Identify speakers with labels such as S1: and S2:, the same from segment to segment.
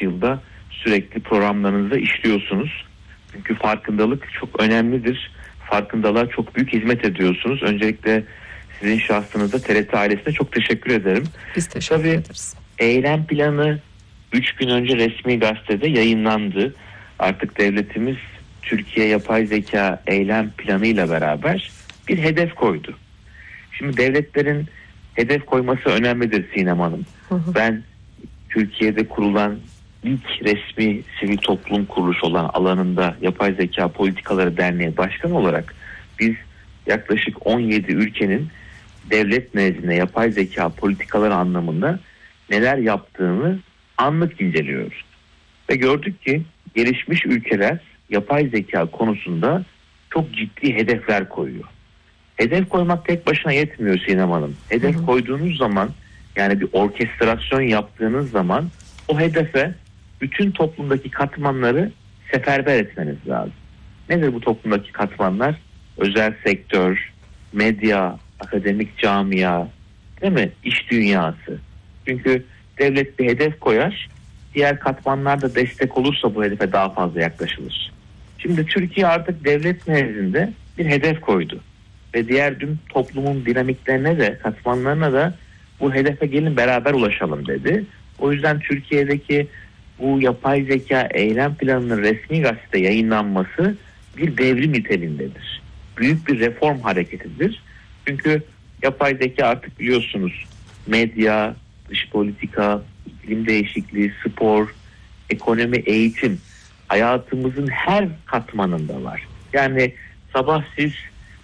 S1: 5 yılda sürekli programlarınızda işliyorsunuz. Çünkü farkındalık çok önemlidir. Farkındalığa çok büyük hizmet ediyorsunuz. Öncelikle sizin şahsınızda TRT ailesine çok teşekkür ederim.
S2: Biz teşekkür ederiz.
S1: Eylem planı 3 gün önce resmi gazetede yayınlandı. Artık devletimiz Türkiye Yapay Zeka Eylem Planı'yla beraber bir hedef koydu. Şimdi devletlerin hedef koyması önemlidir Sinem Hanım. Ben Türkiye'de kurulan ilk resmi sivil toplum kuruluşu olan alanında Yapay Zeka Politikaları Derneği Başkanı olarak biz yaklaşık 17 ülkenin devlet nezdinde yapay zeka politikaları anlamında neler yaptığını anlık inceliyoruz. Ve gördük ki gelişmiş ülkeler yapay zeka konusunda çok ciddi hedefler koyuyor. Hedef koymak tek başına yetmiyor Sinem Hanım. Hedef koyduğunuz zaman, yani bir orkestrasyon yaptığınız zaman o hedefe bütün toplumdaki katmanları seferber etmeniz lazım. Nedir bu toplumdaki katmanlar? Özel sektör, medya, akademik camia, değil mi? İş dünyası. Çünkü devlet bir hedef koyar, diğer katmanlar da destek olursa bu hedefe daha fazla yaklaşılır. Şimdi Türkiye artık devlet nezdinde bir hedef koydu. Ve diğer tüm toplumun dinamiklerine de, katmanlarına da bu hedefe gelin beraber ulaşalım dedi. O yüzden Türkiye'deki bu yapay zeka eylem planının resmi gazete yayınlanması bir devrim niteliğindedir. Büyük bir reform hareketidir. Çünkü yapay zeka artık biliyorsunuz medya, dış politika, iklim değişikliği, spor, ekonomi, eğitim hayatımızın her katmanında var. Yani sabah siz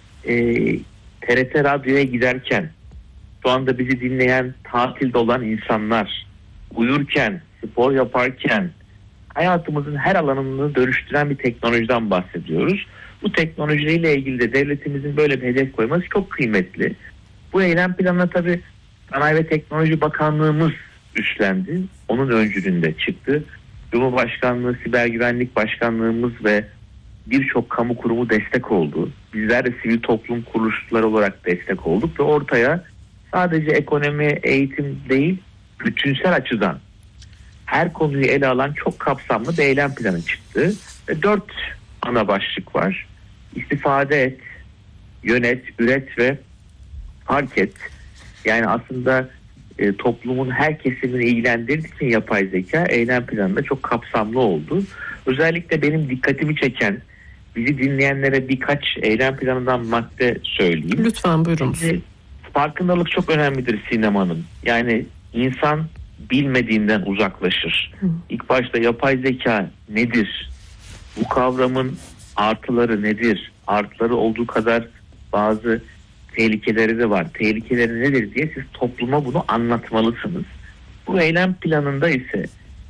S1: TRT Radyo'ya giderken, şu anda bizi dinleyen tatilde olan insanlar, uyurken, spor yaparken hayatımızın her alanını dönüştüren bir teknolojiden bahsediyoruz. Bu teknolojiyle ilgili de devletimizin böyle bir hedef koyması çok kıymetli. Bu eylem planına tabii Sanayi ve Teknoloji Bakanlığımız üstlendi. Onun öncülüğünde çıktı. Cumhurbaşkanlığı, Siber Güvenlik Başkanlığımız ve birçok kamu kurumu destek oldu. Bizler de sivil toplum kuruluşları olarak destek olduk ve ortaya sadece ekonomi, eğitim değil, bütünsel açıdan her konuyu ele alan çok kapsamlı bir eylem planı çıktı. Ve 4 ana başlık var. İstifade et, yönet, üret ve fark et. Yani aslında toplumun her kesimini ilgilendirdiği için yapay zeka eylem planında çok kapsamlı oldu. Özellikle benim dikkatimi çeken, bizi dinleyenlere birkaç eylem planından madde söyleyeyim.
S2: Lütfen buyurunuz.
S1: Farkındalık çok önemlidir Sinem Hanım. Yani insan bilmediğinden uzaklaşır. İlk başta yapay zeka nedir? Bu kavramın artıları nedir? Artıları olduğu kadar bazı tehlikeleri de var. Tehlikeleri nedir diye siz topluma bunu anlatmalısınız. Bu eylem planında ise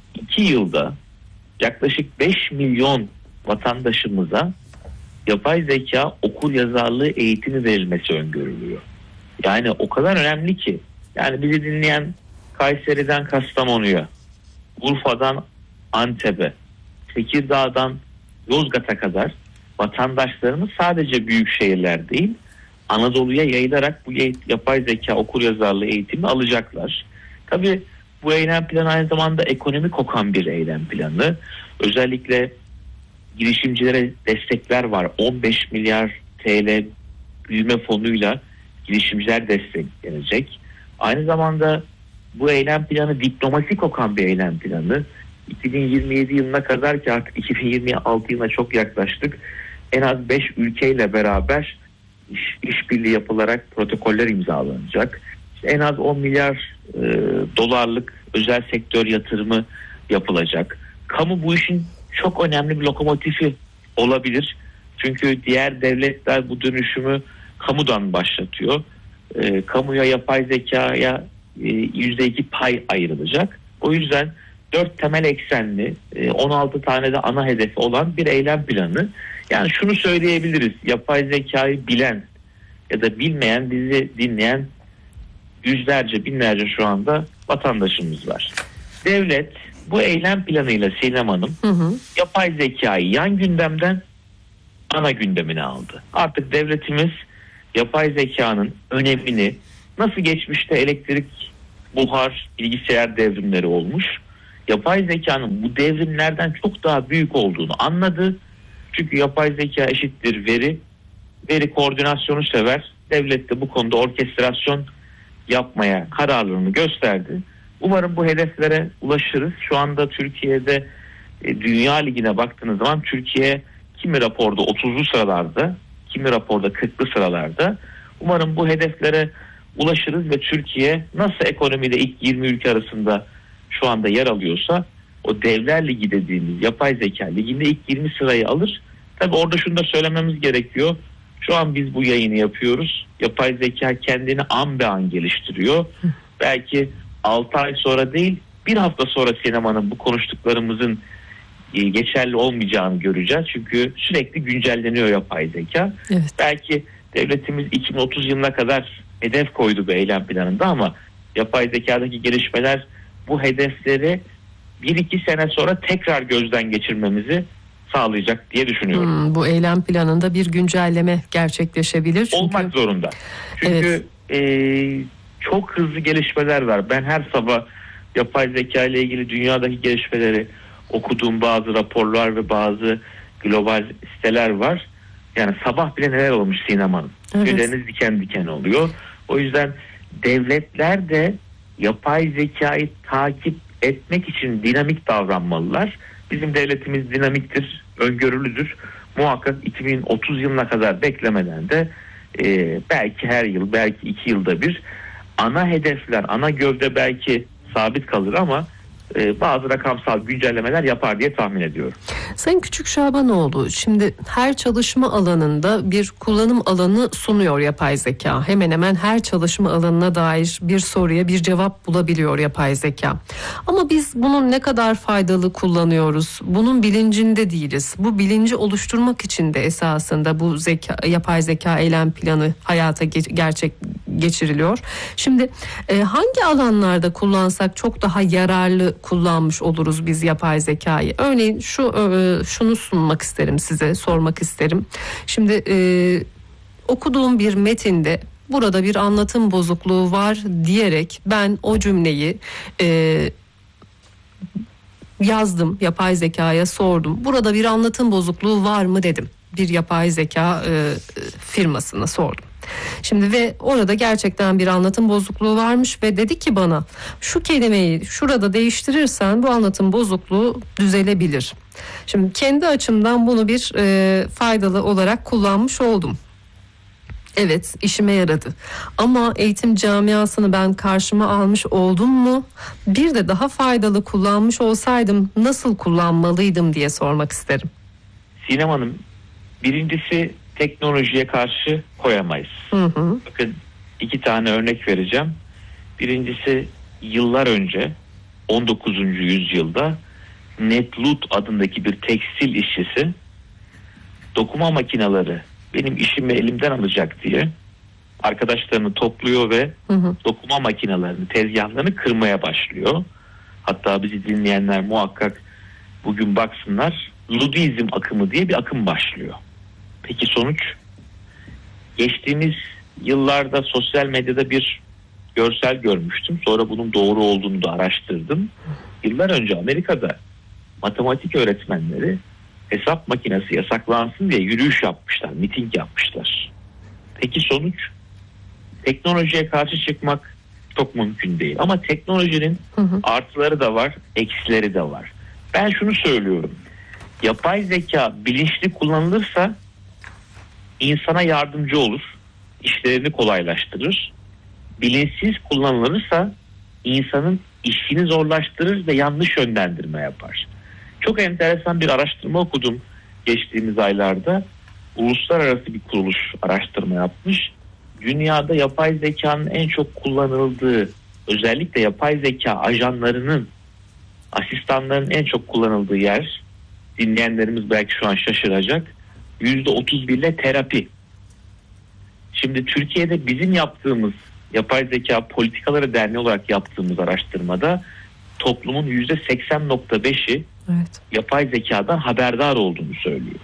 S1: 2 yılda yaklaşık 5 milyon vatandaşımıza yapay zeka okur yazarlığı eğitimi verilmesi öngörülüyor. Yani o kadar önemli ki, yani bizi dinleyen Kayseri'den Kastamonu'ya, Urfa'dan Antep'e, Tekirdağ'dan Yozgat'a kadar vatandaşlarımız sadece büyük şehirler değil, Anadolu'ya yayılarak bu yapay zeka okuryazarlığı eğitimi alacaklar. Tabii bu eylem planı aynı zamanda ekonomi kokan bir eylem planı. Özellikle girişimcilere destekler var. 15 milyar TL büyüme fonuyla girişimciler desteklenecek. Aynı zamanda bu eylem planı diplomasi kokan bir eylem planı. 2027 yılına kadar, ki artık 2026 yılına çok yaklaştık, en az 5 ülkeyle beraber işbirliği yapılarak protokoller imzalanacak. En az 10 milyar dolarlık özel sektör yatırımı yapılacak. Kamu bu işin çok önemli bir lokomotifi olabilir. Çünkü diğer devletler bu dönüşümü kamudan başlatıyor. Kamuya yapay zekaya %2 pay ayrılacak. O yüzden 4 temel eksenli, 16 tane de ana hedefi olan bir eylem planı. Yani şunu söyleyebiliriz: yapay zekayı bilen ya da bilmeyen, bizi dinleyen yüzlerce, binlerce şu anda vatandaşımız var. Devlet bu eylem planıyla Sinem Hanım yapay zekayı yan gündemden ana gündemine aldı. Artık devletimiz yapay zekanın önemini, nasıl geçmişte elektrik, buhar, bilgisayar devrimleri olmuş, yapay zekanın bu devrimlerden çok daha büyük olduğunu anladı. Çünkü yapay zeka eşittir veri. Veri koordinasyonu sever. Devlet de bu konuda orkestrasyon yapmaya kararlılığını gösterdi. Umarım bu hedeflere ulaşırız. Şu anda Türkiye'de Dünya Ligi'ne baktığınız zaman Türkiye kimi raporda 30'lu sıralarda, kimi raporda 40'lı sıralarda. Umarım bu hedeflere ulaşırız ve Türkiye nasıl ekonomide ilk 20 ülke arasında şu anda yer alıyorsa o Devler Ligi dediğimiz yapay zeka liginde ilk 20 sırayı alır. Tabii orada şunu da söylememiz gerekiyor. Şu an biz bu yayını yapıyoruz. Yapay zeka kendini an be an geliştiriyor. Belki 6 ay sonra değil, bir hafta sonra sinemanın bu konuştuklarımızın geçerli olmayacağını göreceğiz. Çünkü sürekli güncelleniyor yapay zeka.
S2: Evet.
S1: Belki devletimiz 2030 yılına kadar hedef koydu bu eylem planında ama yapay zekadaki gelişmeler bu hedefleri 1-2 sene sonra tekrar gözden geçirmemizi sağlayacak diye düşünüyorum.
S2: Bu eylem planında bir güncelleme gerçekleşebilir. Çünkü...
S1: Olmak zorunda. Çünkü çok hızlı gelişmeler var. Ben her sabah yapay zeka ile ilgili dünyadaki gelişmeleri okuduğum bazı raporlar ve bazı global siteler var. Yani sabah bile neler olmuş sinemanın. Tüyleriniz diken diken oluyor. O yüzden devletler de yapay zekayı takip etmek için dinamik davranmalılar. Bizim devletimiz dinamiktir, öngörülüdür. Muhakkak 2030 yılına kadar beklemeden de belki her yıl, belki 2 yılda bir ana hedefler, ana gövde belki sabit kalır ama bazı rakamsal güncellemeler yapar diye tahmin ediyorum.
S2: Sayın Küçük Şabanoğlu, şimdi her çalışma alanında bir kullanım alanı sunuyor yapay zeka. Hemen hemen her çalışma alanına dair bir soruya bir cevap bulabiliyor yapay zeka. Ama biz bunun ne kadar faydalı kullanıyoruz? Bunun bilincinde değiliz. Bu bilinci oluşturmak için de esasında bu yapay zeka eylem planı hayata geçiriliyor. Şimdi hangi alanlarda kullansak çok daha yararlı kullanmış oluruz biz yapay zekayı? Örneğin şunu sunmak isterim size, sormak isterim. Şimdi okuduğum bir metinde burada bir anlatım bozukluğu var diyerek ben o cümleyi yazdım, yapay zekaya sordum. Burada bir anlatım bozukluğu var mı dedim. Bir yapay zeka firmasına sordum. Şimdi ve orada gerçekten bir anlatım bozukluğu varmış ve dedi ki bana şu kelimeyi şurada değiştirirsen bu anlatım bozukluğu düzelebilir. Şimdi kendi açımdan bunu bir faydalı olarak kullanmış oldum. Evet, işime yaradı. Ama eğitim camiasını ben karşıma almış oldum mu? Bir de daha faydalı kullanmış olsaydım nasıl kullanmalıydım diye sormak isterim.
S1: Sinem Hanım, birincisi teknolojiye karşı koyamayız. Bakın 2 tane örnek vereceğim. Birincisi yıllar önce 19. yüzyılda Netlut adındaki bir tekstil işçisi dokuma makineleri benim işimi elimden alacak diye arkadaşlarını topluyor ve dokuma makinelerini, tezgahlarını kırmaya başlıyor. Hatta bizi dinleyenler muhakkak bugün baksınlar, Ludizm akımı diye bir akım başlıyor. Peki sonuç? Geçtiğimiz yıllarda sosyal medyada bir görsel görmüştüm. Sonra bunun doğru olduğunu da araştırdım. Yıllar önce Amerika'da matematik öğretmenleri hesap makinesi yasaklansın diye yürüyüş yapmışlar, miting yapmışlar. Peki sonuç? Teknolojiye karşı çıkmak çok mümkün değil. Ama teknolojinin artıları da var, eksileri de var. Ben şunu söylüyorum. Yapay zeka bilinçli kullanılırsa insana yardımcı olur, işlerini kolaylaştırır. Bilinçsiz kullanılırsa insanın işini zorlaştırır ve yanlış yönlendirme yapar. Çok enteresan bir araştırma okudum geçtiğimiz aylarda. Uluslararası bir kuruluş araştırma yapmış. Dünyada yapay zekanın en çok kullanıldığı, özellikle yapay zeka ajanlarının, asistanların en çok kullanıldığı yer, dinleyenlerimiz belki şu an şaşıracak, %31 ile terapi. Şimdi Türkiye'de bizim yaptığımız Yapay Zeka Politikaları Derneği olarak yaptığımız araştırmada toplumun %80.5'i yapay zekadan haberdar olduğunu söylüyor.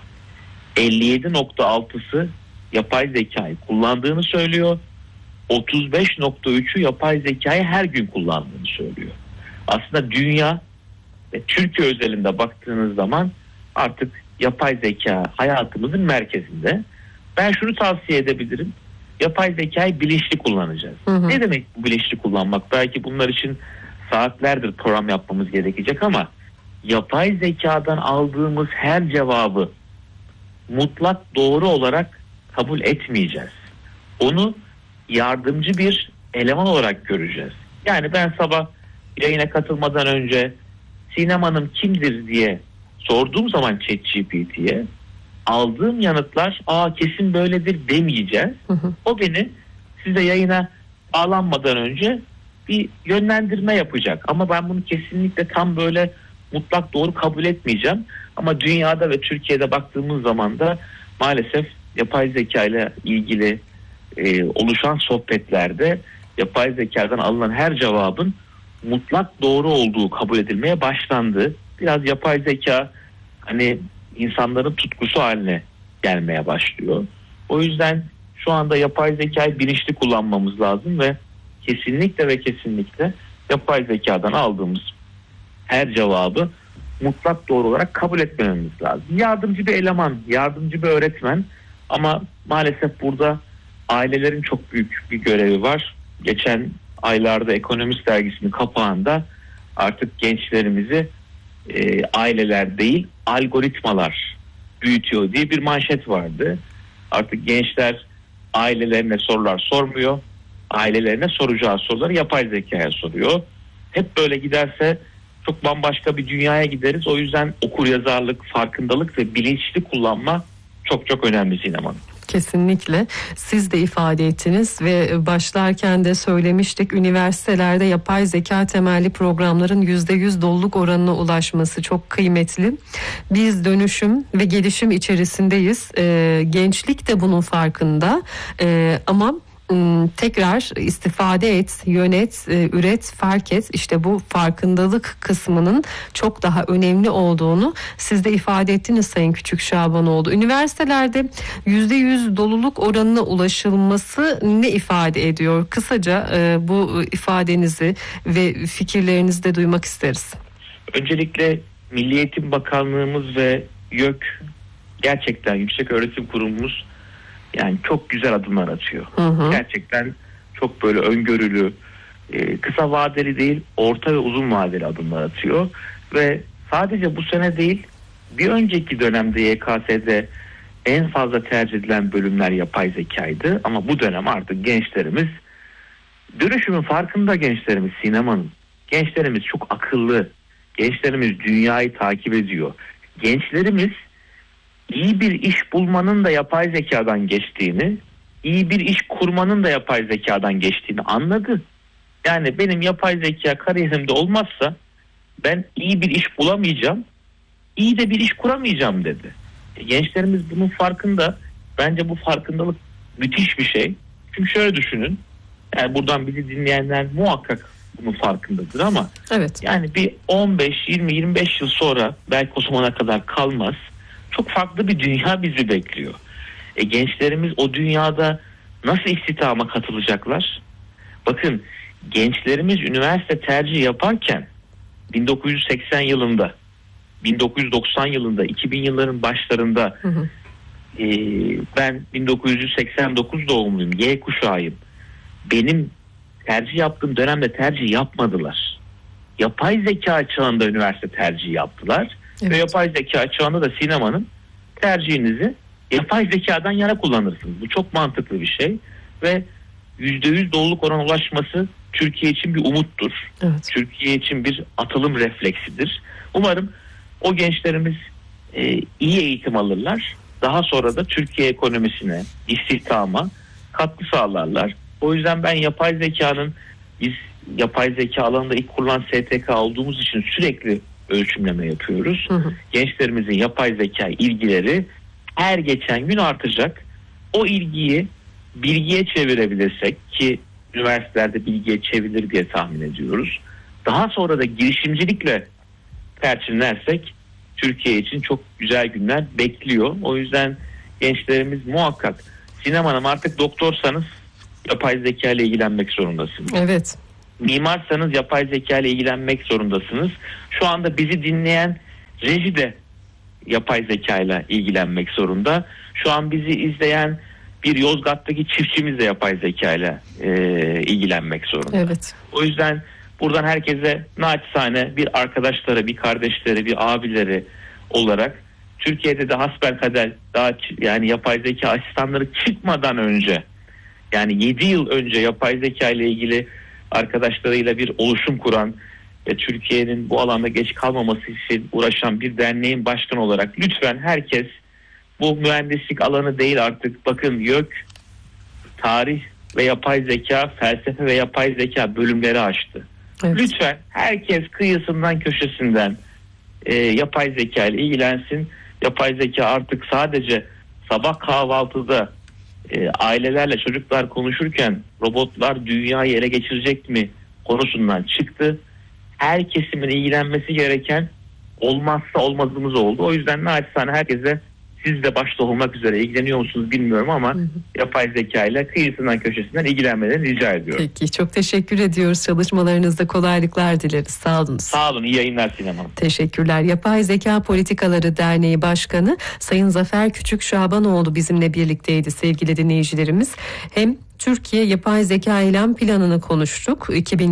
S1: 57.6'sı yapay zekayı kullandığını söylüyor. 35.3'ü yapay zekayı her gün kullandığını söylüyor. Aslında dünya Türkiye özelinde baktığınız zaman artık yapay zeka hayatımızın merkezinde. Ben şunu tavsiye edebilirim. Yapay zekayı bilinçli kullanacağız. Ne demek bu bilinçli kullanmak? Belki bunlar için saatlerdir program yapmamız gerekecek ama yapay zekadan aldığımız her cevabı mutlak doğru olarak kabul etmeyeceğiz. Onu yardımcı bir eleman olarak göreceğiz. Yani ben sabah yayına katılmadan önce Sinem Hanım kimdir diye sorduğum zaman ChatGPT'ye aldığım yanıtlar kesin böyledir demeyeceğiz. O beni size yayına bağlanmadan önce bir yönlendirme yapacak. Ama ben bunu kesinlikle tam böyle mutlak doğru kabul etmeyeceğim. Ama dünyada ve Türkiye'de baktığımız zaman da maalesef yapay zeka ile ilgili oluşan sohbetlerde yapay zekadan alınan her cevabın mutlak doğru olduğu kabul edilmeye başlandı. Biraz yapay zeka hani insanların tutkusu haline gelmeye başlıyor. O yüzden şu anda yapay zekayı bilinçli kullanmamız lazım ve kesinlikle yapay zekadan aldığımız her cevabı mutlak doğru olarak kabul etmememiz lazım. Yardımcı bir eleman, yardımcı bir öğretmen ama maalesef burada ailelerin çok büyük bir görevi var. Geçen aylarda Ekonomist dergisinin kapağında artık gençlerimizi aileler değil algoritmalar büyütüyor diye bir manşet vardı. Artık gençler ailelerine sorular sormuyor. Ailelerine soracağı soruları yapay zekaya soruyor. Hep böyle giderse çok bambaşka bir dünyaya gideriz. O yüzden okuryazarlık, farkındalık ve bilinçli kullanma çok önemli Sinem Hanım.
S2: Kesinlikle. Siz de ifade ettiniz ve başlarken de söylemiştik, üniversitelerde yapay zeka temelli programların %100 doluluk oranına ulaşması çok kıymetli. Biz dönüşüm ve gelişim içerisindeyiz. Gençlik de bunun farkında ama tekrar istifade et, yönet, üret, fark et. İşte bu farkındalık kısmının çok daha önemli olduğunu siz de ifade ettiniz Sayın Küçük Şabanoğlu. Üniversitelerde %100 doluluk oranına ulaşılması ne ifade ediyor? Kısaca bu ifadenizi ve fikirlerinizi de duymak isteriz.
S1: Öncelikle Milli Eğitim Bakanlığımız ve YÖK gerçekten Yüksek Öğretim Kurumumuz yani çok güzel adımlar atıyor. Gerçekten çok böyle öngörülü, kısa vadeli değil, orta ve uzun vadeli adımlar atıyor. Ve sadece bu sene değil, bir önceki dönemde YKS'de en fazla tercih edilen bölümler yapay zekaydı. Ama bu dönem artık gençlerimiz, dönüşümün farkında gençlerimiz Sinem Hanım. Gençlerimiz çok akıllı, gençlerimiz dünyayı takip ediyor. Gençlerimiz İyi bir iş bulmanın da yapay zekadan geçtiğini, iyi bir iş kurmanın da yapay zekadan geçtiğini anladı. Yani benim yapay zeka kariyerimde olmazsa ben iyi bir iş bulamayacağım, iyi de bir iş kuramayacağım dedi. Gençlerimiz bunun farkında. Bence bu farkındalık müthiş bir şey. Çünkü şöyle düşünün, yani buradan bizi dinleyenler muhakkak bunun farkındadır ama
S2: evet.
S1: Yani bir 15, 20, 25 yıl sonra belki o zamana kadar kalmaz. Çok farklı bir dünya bizi bekliyor. Gençlerimiz o dünyada nasıl istihdama katılacaklar? Bakın gençlerimiz üniversite tercihi yaparken 1980 yılında, 1990 yılında, 2000 yılların başlarında ben 1989 doğumluyum, Y kuşağıyım. Benim tercih yaptığım dönemde tercih yapmadılar. Yapay zeka çağında üniversite tercihi yaptılar. Evet. Ve yapay zeka çağında da Sinem Hanım tercihinizi yapay zekadan yana kullanırsınız. Bu çok mantıklı bir şey ve %100 doluluk oranına ulaşması Türkiye için bir umuttur. Evet. Türkiye için bir atılım refleksidir. Umarım o gençlerimiz iyi eğitim alırlar. Daha sonra da Türkiye ekonomisine, istihdama katkı sağlarlar. O yüzden ben yapay zekanın, biz yapay zeka alanında ilk kurulan STK olduğumuz için sürekli ölçümleme yapıyoruz. Gençlerimizin yapay zeka ilgileri her geçen gün artacak. O ilgiyi bilgiye çevirebilirsek, ki üniversitelerde bilgiye çevrilir diye tahmin ediyoruz. Daha sonra da girişimcilikle perçinlersek Türkiye için çok güzel günler bekliyor. O yüzden gençlerimiz muhakkak, Sinem Hanım artık doktorsanız yapay zeka ile ilgilenmek zorundasınız.
S2: Evet.
S1: mimarsanız yapay zeka ile ilgilenmek zorundasınız. Şu anda bizi dinleyen reji de yapay zeka ile ilgilenmek zorunda. Şu an bizi izleyen bir Yozgat'taki çiftçimiz de yapay zeka ile ilgilenmek zorunda.
S2: Evet.
S1: O yüzden buradan herkese naçizane bir arkadaşları, bir kardeşleri, bir abileri olarak Türkiye'de de hasbelkader daha yani yapay zeka asistanları çıkmadan önce, yani 7 yıl önce yapay zeka ile ilgili arkadaşlarıyla bir oluşum kuran ve Türkiye'nin bu alanda geç kalmaması için uğraşan bir derneğin başkanı olarak lütfen herkes, bu mühendislik alanı değil artık, bakın YÖK tarih ve yapay zeka, felsefe ve yapay zeka bölümleri açtı. Evet. Lütfen herkes kıyısından köşesinden yapay zeka ile ilgilensin. Yapay zeka artık sadece sabah kahvaltıda ailelerle çocuklar konuşurken robotlar dünyayı ele geçirecek mi konusundan çıktı. Her kesimin ilgilenmesi gereken olmazsa olmazımız oldu. O yüzden naçizane herkese, siz de başta olmak üzere ilgileniyor musunuz bilmiyorum ama yapay zeka ile kıyısından köşesinden ilgilenmelerini rica ediyorum.
S2: Peki, çok teşekkür ediyoruz. Çalışmalarınızda kolaylıklar dileriz. Sağ olun.
S1: Sağ olun. İyi yayınlar Sinem Hanım.
S2: Teşekkürler. Yapay Zeka Politikaları Derneği Başkanı Sayın Zafer Küçük Şabanoğlu bizimle birlikteydi sevgili dinleyicilerimiz. Hem Türkiye Yapay Zeka Eylem Planı'nı konuştuk.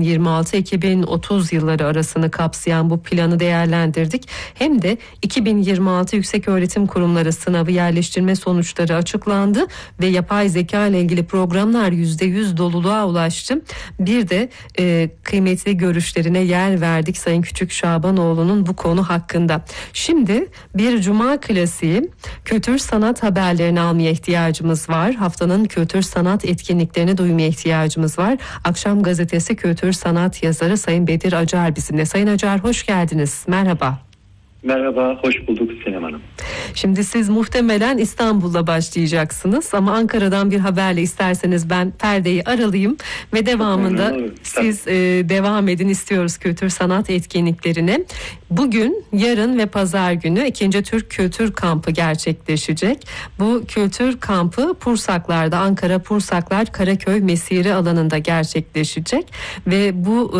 S2: 2026-2030 yılları arasını kapsayan bu planı değerlendirdik. Hem de 2026 Yükseköğretim Kurumları sınavı yerleştirme sonuçları açıklandı ve yapay zeka ile ilgili programlar %100 doluluğa ulaştı. Bir de kıymetli görüşlerine yer verdik Sayın Küçük Şabanoğlu'nun bu konu hakkında. Şimdi bir cuma klasiği, kültür sanat haberlerini almaya ihtiyacımız var. Haftanın kültür sanat etkinliklerini duymaya ihtiyacımız var. Akşam Gazetesi kültür sanat yazarı Sayın Bedir Acar bizimle. Sayın Acar, hoş geldiniz. Merhaba.
S3: Merhaba, hoş bulduk Sinem Hanım.
S2: Şimdi siz muhtemelen İstanbul'da başlayacaksınız ama Ankara'dan bir haberle isterseniz ben perdeyi aralayayım ve devamında siz devam edin istiyoruz kültür sanat etkinliklerine. Bugün, yarın ve pazar günü 2. Türk Kültür Kampı gerçekleşecek. Bu kültür kampı Pursaklar'da, Ankara Pursaklar Karaköy Mesire alanında gerçekleşecek ve bu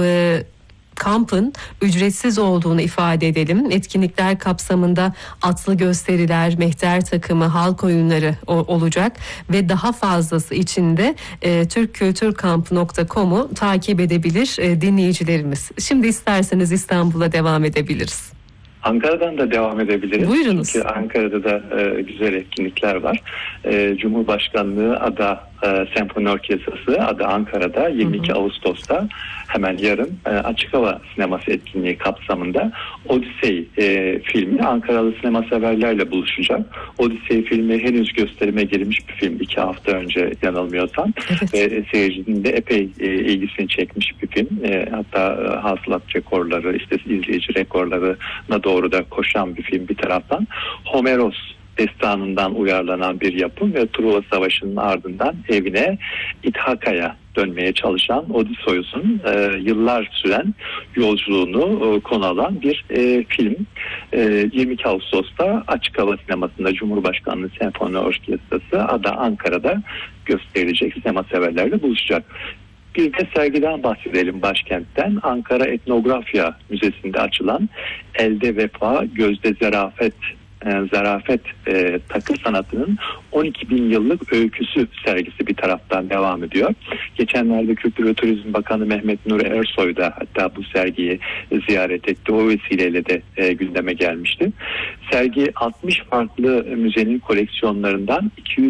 S2: kampın ücretsiz olduğunu ifade edelim. Etkinlikler kapsamında atlı gösteriler, mehter takımı, halk oyunları olacak ve daha fazlası için de turkkültürkampı.com'u takip edebilir dinleyicilerimiz. Şimdi isterseniz İstanbul'a devam edebiliriz.
S3: Ankara'dan da devam edebiliriz.
S2: Buyurunuz.
S3: Çünkü Ankara'da da güzel etkinlikler var. Cumhurbaşkanlığı Ada Senfoni Orkestrası Ada Ankara'da 22 Ağustos'ta hemen yarın açık hava sineması etkinliği kapsamında Odyssey filmi Ankaralı sinema severlerle buluşacak. Odyssey filmi henüz gösterime girmiş bir film. 2 hafta önce yanılmıyorsam. Evet. Ve seyircinin de epey ilgisini çekmiş bir film. Hatta hasılat rekorları, işte izleyici rekorlarına doğru da koşan bir film bir taraftan. Homeros destanından uyarlanan bir yapım ve Truva Savaşı'nın ardından evine İthaka'ya dönmeye çalışan Odysseus'un yıllar süren yolculuğunu konu alan bir film. 22 Ağustos'ta açık hava sinemasında Cumhurbaşkanlığı Senfoni Orkestrası Ada Ankara'da gösterilecek, sinema severlerle buluşacak. Bir de sergiden bahsedelim başkentten. Ankara Etnografya Müzesi'nde açılan Elde Vefa, Gözde Zarafet takı sanatının 12 bin yıllık öyküsü sergisi bir taraftan devam ediyor. Geçenlerde Kültür ve Turizm Bakanı Mehmet Nuri Ersoy da hatta bu sergiyi ziyaret etti. O vesileyle de gündeme gelmişti. Sergi 60 farklı müzenin koleksiyonlarından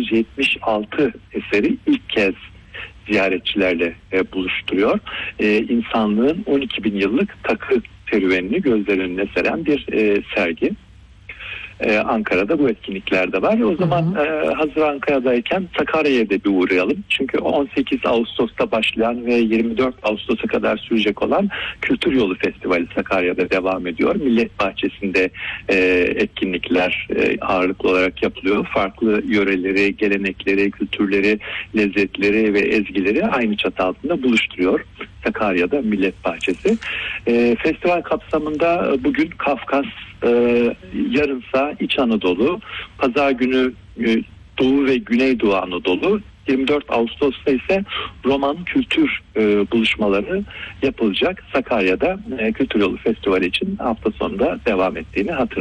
S3: 276 eseri ilk kez ziyaretçilerle buluşturuyor. İnsanlığın 12 bin yıllık takı serüvenini gözler önüne seren bir sergi. Ankara'da bu etkinlikler de var. O zaman hazır Ankara'dayken Sakarya'ya da bir uğrayalım. Çünkü 18 Ağustos'ta başlayan ve 24 Ağustos'a kadar sürecek olan Kültür Yolu Festivali Sakarya'da devam ediyor. Millet Bahçesi'nde etkinlikler ağırlıklı olarak yapılıyor. Farklı yöreleri, gelenekleri, kültürleri, lezzetleri ve ezgileri aynı çatı altında buluşturuyor. Sakarya'da Millet Bahçesi. Festival kapsamında bugün Kafkas, yarınsa İç Anadolu, pazar günü Doğu ve Güneydoğu Anadolu, 24 Ağustos'ta ise roman kültür buluşmaları yapılacak. Sakarya'da Kültür Yolu Festivali için hafta sonunda devam ettiğini hatırlatıyoruz.